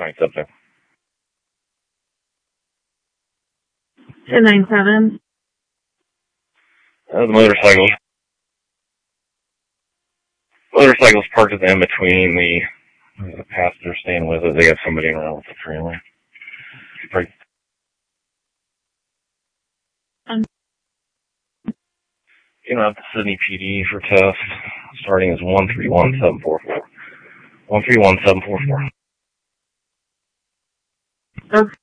Alright, subject. 1097. The motorcycle's parked at the in between. The passenger staying with it. They got somebody around with the trailer. You know, the Sydney PD for test. Starting is 131744. 131744. Okay.